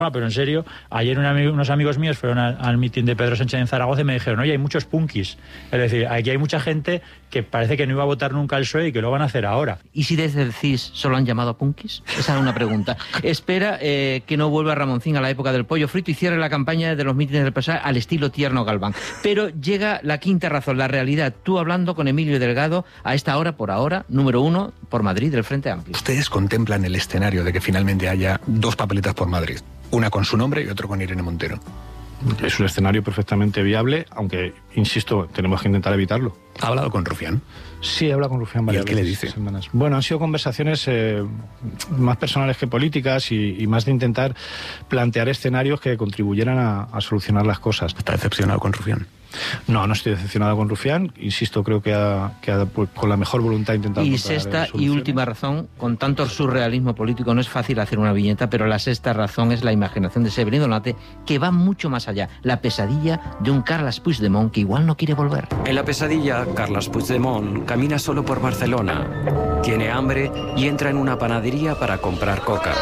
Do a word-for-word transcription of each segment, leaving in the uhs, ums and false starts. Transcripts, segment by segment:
Pero en serio, ayer un amigo, unos amigos míos fueron al, al mitin de Pedro Sánchez en Zaragoza y me dijeron, oye, hay muchos punkis. Es decir, aquí hay mucha gente que parece que no iba a votar nunca al P S O E y que lo van a hacer ahora. ¿Y si desde el C I S solo han llamado a punkis? Esa es una pregunta. Espera eh, que no vuelva Ramoncín a la época del pollo frito y cierre la campaña de los mítines del P S O E al estilo Tierno Galván. Pero llega la quinta razón, la realidad. Tú hablando con Emilio Delgado a esta hora, por ahora, número uno, por Madrid, del Frente Amplio. Ustedes contemplan el escenario de que finalmente haya dos papeletas por Madrid. Una con su nombre y otro con Irene Montero. Es un escenario perfectamente viable, aunque, insisto, tenemos que intentar evitarlo. ¿Ha hablado con Rufián? Sí, he hablado con Rufián varias veces. ¿Y qué le dice? Semanas. Bueno, han sido conversaciones eh, más personales que políticas y, y más de intentar plantear escenarios que contribuyeran a, a solucionar las cosas. ¿Está decepcionado con Rufián? No, no estoy decepcionado con Rufián. Insisto, creo que ha, que ha pues, con la mejor voluntad intentado. Y sexta y última razón, con tanto surrealismo político no es fácil hacer una viñeta, pero la sexta razón es la imaginación de Severino Donate, que va mucho más allá. La pesadilla de un Carles Puigdemont que igual no quiere volver. En la pesadilla, Carles Puigdemont camina solo por Barcelona. Tiene hambre y entra en una panadería para comprar coca.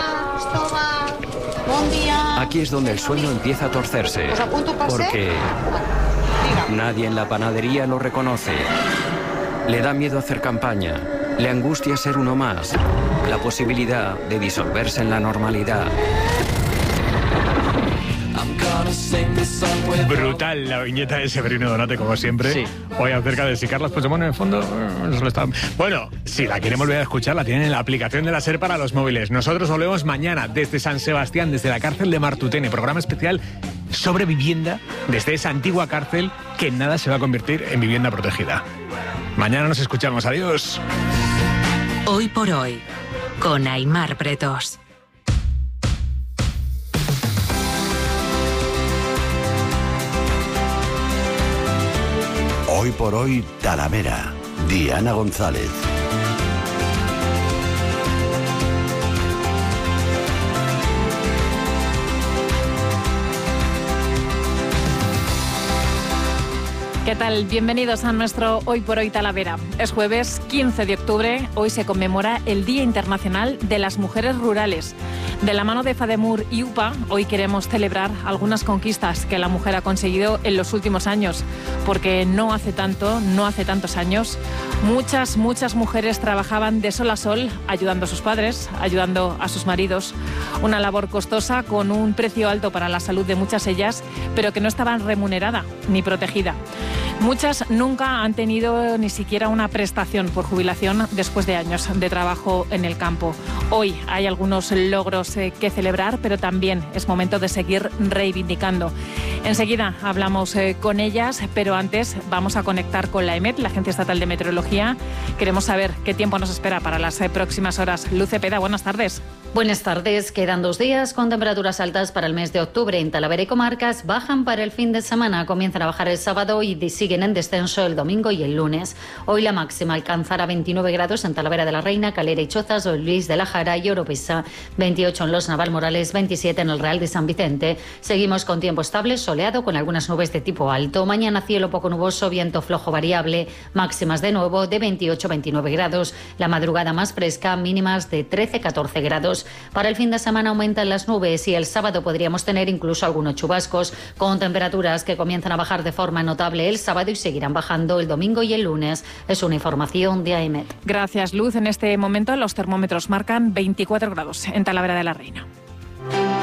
Aquí es donde el sueño empieza a torcerse, porque nadie en la panadería lo reconoce. Le da miedo hacer campaña, le angustia ser uno más, la posibilidad de disolverse en la normalidad. Brutal la viñeta de Severino Donate, como siempre. Sí. Hoy acerca de si Carles Puigdemont en el fondo eh, solo está... Bueno, si la quieren volver a escuchar, la tienen en la aplicación de la SER para los móviles. Nosotros volvemos mañana desde San Sebastián, desde la cárcel de Martutene, programa especial sobre vivienda desde esa antigua cárcel que en nada se va a convertir en vivienda protegida. Mañana nos escuchamos. Adiós. Hoy por hoy, con Aimar Pretos. Hoy por hoy, Talavera. Diana González. ¿Qué tal? Bienvenidos a nuestro Hoy por Hoy Talavera. Es jueves quince de octubre, hoy se conmemora el Día Internacional de las Mujeres Rurales. De la mano de FADEMUR y UPA, hoy queremos celebrar algunas conquistas que la mujer ha conseguido en los últimos años, porque no hace tanto, no hace tantos años, muchas, muchas mujeres trabajaban de sol a sol, ayudando a sus padres, ayudando a sus maridos. Una labor costosa con un precio alto para la salud de muchas ellas, pero que no estaban remunerada ni protegida. Muchas nunca han tenido ni siquiera una prestación por jubilación después de años de trabajo en el campo. Hoy hay algunos logros eh, que celebrar, pero también es momento de seguir reivindicando. Enseguida hablamos eh, con ellas, pero antes vamos a conectar con la EMET, la Agencia Estatal de Meteorología. Queremos saber qué tiempo nos espera para las eh, próximas horas. Luz Cepeda, buenas tardes. Buenas tardes. Quedan dos días con temperaturas altas para el mes de octubre en Talavera y comarcas. Bajan para el fin de semana. Comienzan a bajar el sábado y siguen en descenso el domingo y el lunes. Hoy la máxima alcanzará veintinueve grados en Talavera de la Reina, Calera y Chozas, San Luis de la Jara y Oropesa. veintiocho en Los Navalmorales, veintisiete en el Real de San Vicente. Seguimos con tiempo estable, soleado con algunas nubes de tipo alto. Mañana cielo poco nuboso, viento flojo variable. Máximas de nuevo de veintiocho a veintinueve grados. La madrugada más fresca, mínimas de trece a catorce grados. Para el fin de semana aumentan las nubes y el sábado podríamos tener incluso algunos chubascos, con temperaturas que comienzan a bajar de forma notable el sábado y seguirán bajando el domingo y el lunes. Es una información de AEMET. Gracias, Luz. En este momento los termómetros marcan veinticuatro grados en Talavera de la Reina.